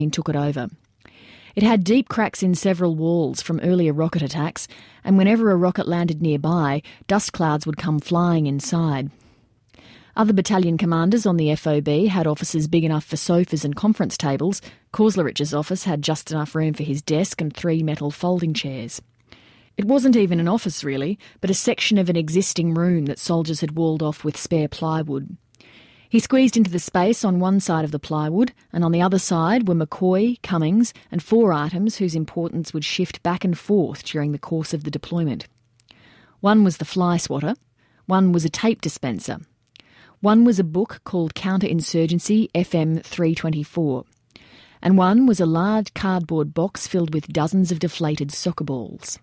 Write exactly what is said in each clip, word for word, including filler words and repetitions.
took it over. It had deep cracks in several walls from earlier rocket attacks, and whenever a rocket landed nearby, dust clouds would come flying inside. Other battalion commanders on the F O B had offices big enough for sofas and conference tables. Koslarich's office had just enough room for his desk and three metal folding chairs. It wasn't even an office really, but a section of an existing room that soldiers had walled off with spare plywood. He squeezed into the space on one side of the plywood, and on the other side were McCoy, Cummings, and four items whose importance would shift back and forth during the course of the deployment. One was the fly swatter, one was a tape dispenser, one was a book called Counterinsurgency F M three twenty-four, and one was a large cardboard box filled with dozens of deflated soccer balls.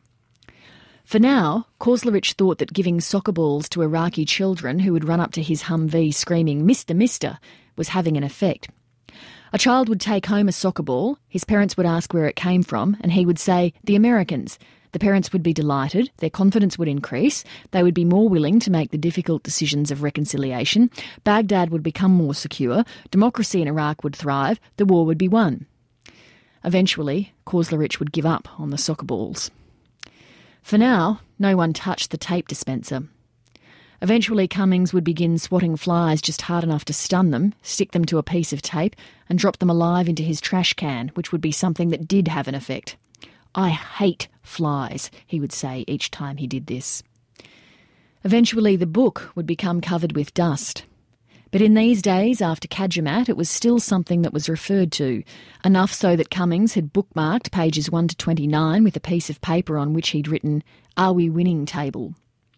For now, Koslarich thought that giving soccer balls to Iraqi children who would run up to his Humvee screaming, "Mister, Mister," was having an effect. A child would take home a soccer ball, his parents would ask where it came from, and he would say, "The Americans." The parents would be delighted, their confidence would increase, they would be more willing to make the difficult decisions of reconciliation, Baghdad would become more secure, democracy in Iraq would thrive, the war would be won. Eventually, Koslarich would give up on the soccer balls. For now, no one touched the tape dispenser. Eventually, Cummings would begin swatting flies just hard enough to stun them, stick them to a piece of tape, and drop them alive into his trash can, which would be something that did have an effect. "I hate flies," he would say each time he did this. Eventually, the book would become covered with dust. But in these days, after Kajimat, it was still something that was referred to, enough so that Cummings had bookmarked pages one to twenty-nine with a piece of paper on which he'd written, "Are we winning table?"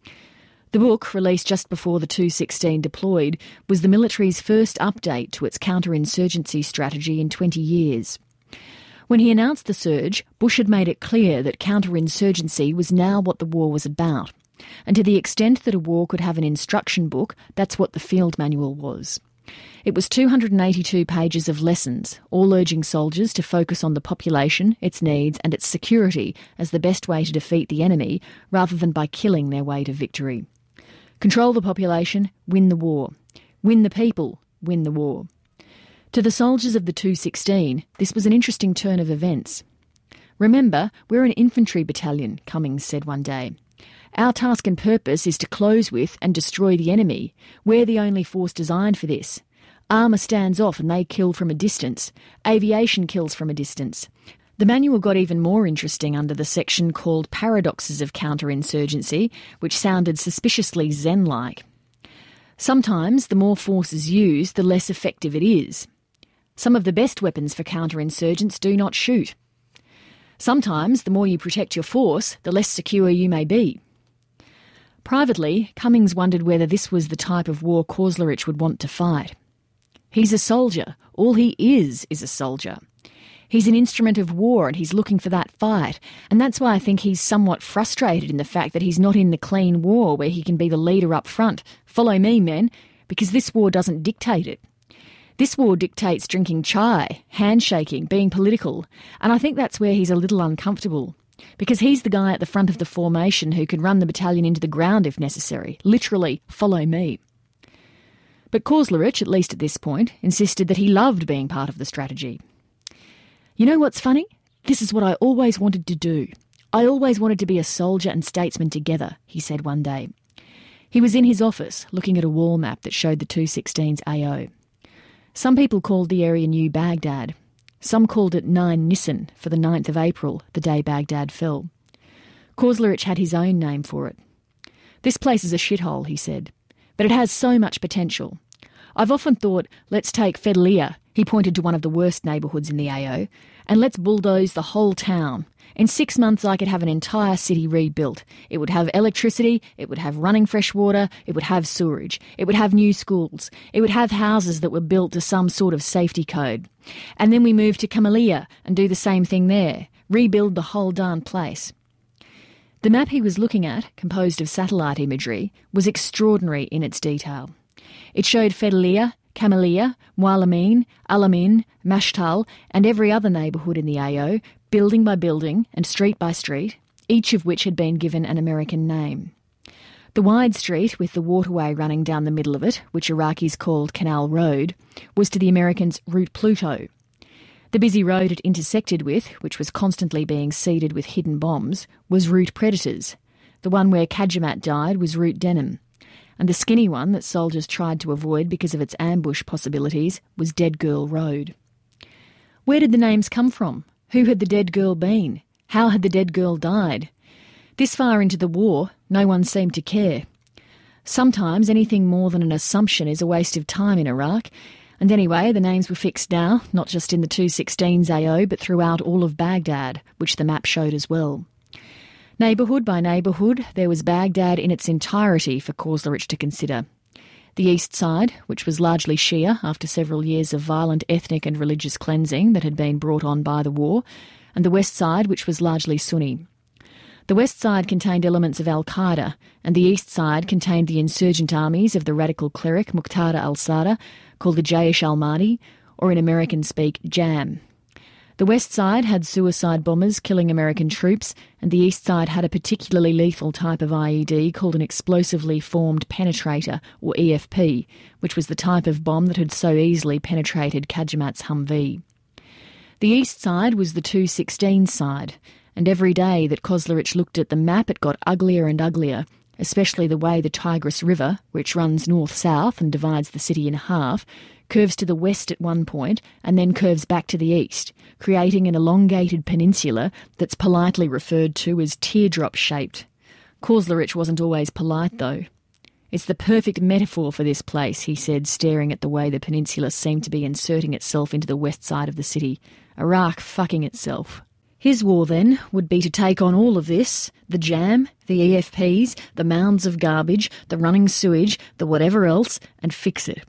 The book, released just before the two sixteen deployed, was the military's first update to its counterinsurgency strategy in twenty years. When he announced the surge, Bush had made it clear that counterinsurgency was now what the war was about. And to the extent that a war could have an instruction book, that's what the field manual was. It was two hundred eighty-two pages of lessons, all urging soldiers to focus on the population, its needs and its security as the best way to defeat the enemy, rather than by killing their way to victory. Control the population, win the war. Win the people, win the war. To the soldiers of the two sixteen, this was an interesting turn of events. "Remember, we're an infantry battalion," Cummings said one day. "Our task and purpose is to close with and destroy the enemy. We're the only force designed for this. Armour stands off and they kill from a distance. Aviation kills from a distance." The manual got even more interesting under the section called Paradoxes of Counterinsurgency, which sounded suspiciously Zen-like. Sometimes the more force is used, the less effective it is. Some of the best weapons for counterinsurgents do not shoot. Sometimes the more you protect your force, the less secure you may be. Privately, Cummings wondered whether this was the type of war Koslarich would want to fight. He's a soldier. All he is is a soldier. He's an instrument of war and he's looking for that fight. And that's why I think he's somewhat frustrated in the fact that he's not in the clean war where he can be the leader up front. Follow me, men, because this war doesn't dictate it. This war dictates drinking chai, handshaking, being political. And I think that's where he's a little uncomfortable. Because he's the guy at the front of the formation who can run the battalion into the ground if necessary. Literally, follow me. But Koslarich, at least at this point, insisted that he loved being part of the strategy. "You know what's funny? This is what I always wanted to do. I always wanted to be a soldier and statesman together," he said one day. He was in his office, looking at a wall map that showed the two sixteen's A O. Some people called the area New Baghdad. Some called it nine Nisan for the ninth of April, the day Baghdad fell. Koslarich had his own name for it. "This place is a shithole," he said, "but it has so much potential. I've often thought, let's take Fedaliya," he pointed to one of the worst neighbourhoods in the A O, "and let's bulldoze the whole town. In six months I could have an entire city rebuilt. It would have electricity, it would have running fresh water, it would have sewerage, it would have new schools, it would have houses that were built to some sort of safety code. And then we move to Kamaliya and do the same thing there, rebuild the whole darn place." The map he was looking at, composed of satellite imagery, was extraordinary in its detail. It showed Fedaliya, Kamaliya, Mualamin, Alamin, Mashtal and every other neighbourhood in the A O, building by building and street by street, each of which had been given an American name. The wide street with the waterway running down the middle of it, which Iraqis called Canal Road, was to the Americans Route Pluto. The busy road it intersected with, which was constantly being seeded with hidden bombs, was Route Predators. The one where Kajimat died was Route Denham. And the skinny one that soldiers tried to avoid because of its ambush possibilities was Dead Girl Road. Where did the names come from? Who had the dead girl been? How had the dead girl died? This far into the war, no one seemed to care. Sometimes anything more than an assumption is a waste of time in Iraq, and anyway, the names were fixed now, not just in the two sixteens A O, but throughout all of Baghdad, which the map showed as well. Neighbourhood by neighbourhood, there was Baghdad in its entirety for Koslorich to consider. The east side, which was largely Shia after several years of violent ethnic and religious cleansing that had been brought on by the war, and the west side, which was largely Sunni. The west side contained elements of al-Qaeda, and the east side contained the insurgent armies of the radical cleric Muqtada al-Sadr, called the Jaish al-Mahdi, or in American speak, JAM. The west side had suicide bombers killing American troops, and the east side had a particularly lethal type of I E D called an explosively formed penetrator, or E F P, which was the type of bomb that had so easily penetrated Kajimat's Humvee. The east side was the two sixteen side, and every day that Koslorich looked at the map it got uglier and uglier, especially the way the Tigris River, which runs north-south and divides the city in half, curves to the west at one point and then curves back to the east, creating an elongated peninsula that's politely referred to as teardrop-shaped. Koslorich wasn't always polite, though. "It's the perfect metaphor for this place," he said, staring at the way the peninsula seemed to be inserting itself into the west side of the city. Iraq fucking itself. His war, then, would be to take on all of this, the jam, the E F Ps, the mounds of garbage, the running sewage, the whatever else, and fix it.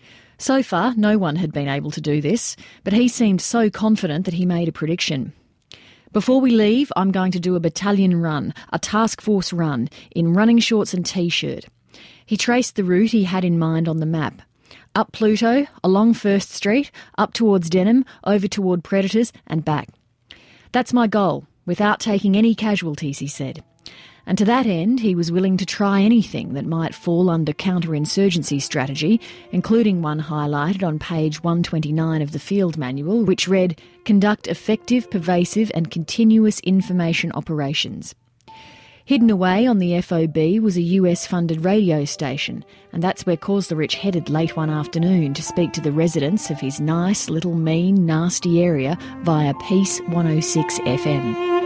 So far, no one had been able to do this, but he seemed so confident that he made a prediction. "Before we leave, I'm going to do a battalion run, a task force run, in running shorts and T-shirt." He traced the route he had in mind on the map. Up Pluto, along First Street, up towards Denham, over toward Predators, and back. "That's my goal, without taking any casualties," he said. And to that end, he was willing to try anything that might fall under counterinsurgency strategy, including one highlighted on page one twenty-nine of the field manual, which read, "Conduct effective, pervasive and continuous information operations." Hidden away on the F O B was a U S-funded radio station, and that's where Koslorich headed late one afternoon to speak to the residents of his nice, little, mean, nasty area via Peace one oh six F M.